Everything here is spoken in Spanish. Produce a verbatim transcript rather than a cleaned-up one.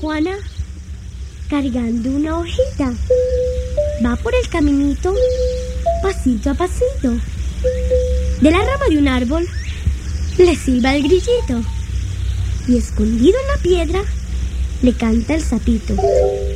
Juana cargando una hojita. Va por el caminito, pasito a pasito. De la rama de un árbol le silba el grillito y escondido en la piedra le canta el sapito.